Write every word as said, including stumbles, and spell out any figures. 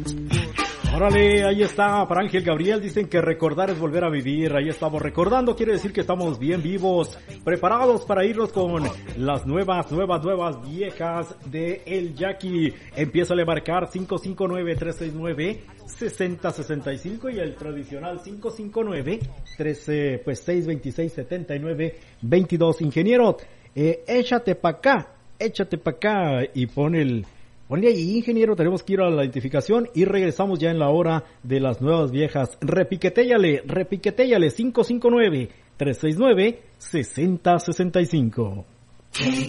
Órale, ahí está, para Ángel Gabriel, dicen que recordar es volver a vivir, ahí estamos recordando, quiere decir que estamos bien vivos, preparados para irnos con las nuevas, nuevas, nuevas viejas de El Jackie. Empieza a marcar cinco cinco nueve, tres seis nueve, seis cero seis cinco y el tradicional cinco cinco nueve, trece, pues seis veintiséis, setenta y nueve, veintidós. Ingeniero, eh, échate pa' acá, échate pa' acá y pon el... Ponle ahí, ingeniero, tenemos que ir a la identificación y regresamos ya en la hora de las nuevas viejas. Repiquetéllale, repiquetéllale, cinco cinco nueve, tres seis nueve, seis cero seis cinco.